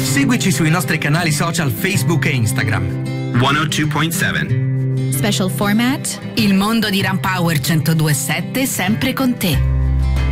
Seguici sui nostri canali social Facebook e Instagram. 102.7 Special format. Il mondo di Ram Power 102.7 sempre con te.